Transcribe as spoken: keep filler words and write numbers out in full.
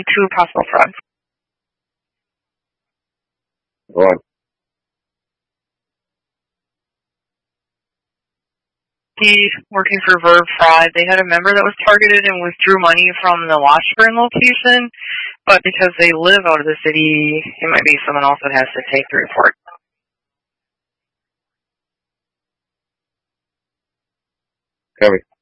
to possible fraud. Right. Working for Verb Fraud, they had a member that was targeted and withdrew money from the Washburn location, but because they live out of the city, it might be someone else that has to take the report. Copy.